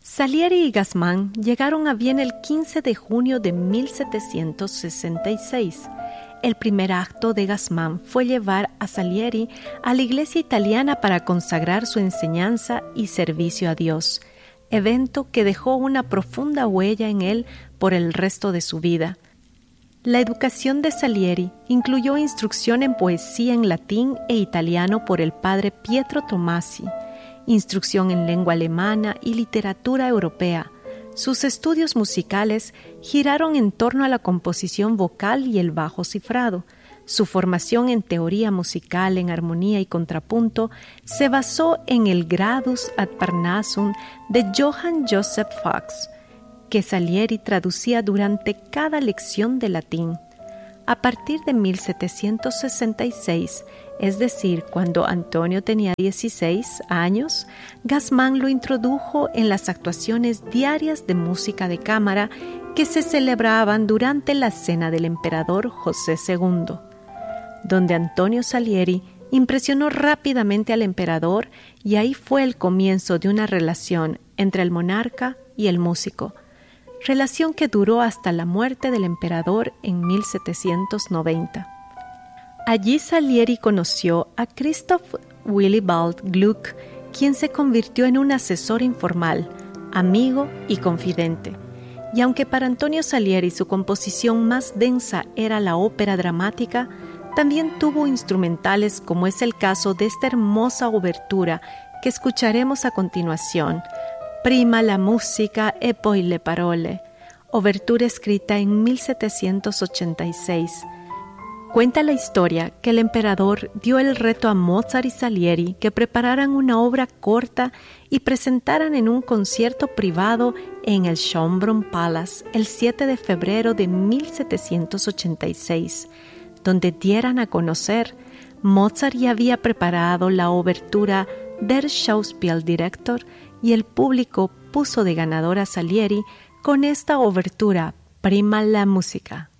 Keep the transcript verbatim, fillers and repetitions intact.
Salieri y Gassmann llegaron a Viena el quince de junio de mil setecientos sesenta y seis. El primer acto de Gassmann fue llevar a Salieri a la iglesia italiana para consagrar su enseñanza y servicio a Dios, evento que dejó una profunda huella en él por el resto de su vida. La educación de Salieri incluyó instrucción en poesía en latín e italiano por el padre Pietro Tomasi, instrucción en lengua alemana y literatura europea. Sus estudios musicales giraron en torno a la composición vocal y el bajo cifrado. Su formación en teoría musical, en armonía y contrapunto se basó en el Gradus ad Parnassum de Johann Joseph Fox, que Salieri traducía durante cada lección de latín. A partir de mil setecientos sesenta y seis, es decir, cuando Antonio tenía dieciséis años, Gassmann lo introdujo en las actuaciones diarias de música de cámara que se celebraban durante la cena del emperador José segundo, donde Antonio Salieri impresionó rápidamente al emperador y ahí fue el comienzo de una relación entre el monarca y el músico, relación que duró hasta la muerte del emperador en mil setecientos noventa. Allí Salieri conoció a Christoph Willibald Gluck, quien se convirtió en un asesor informal, amigo y confidente. Y aunque para Antonio Salieri su composición más densa era la ópera dramática, también tuvo instrumentales como es el caso de esta hermosa obertura que escucharemos a continuación, Prima la musica e poi le parole, obertura escrita en mil setecientos ochenta y seis. Cuenta la historia que el emperador dio el reto a Mozart y Salieri que prepararan una obra corta y presentaran en un concierto privado en el Schönbrunn Palace el siete de febrero de mil setecientos ochenta y seis, donde dieran a conocer. Mozart ya había preparado la obertura Der Schauspieldirektor y el público puso de ganador a Salieri con esta obertura, Prima la musica.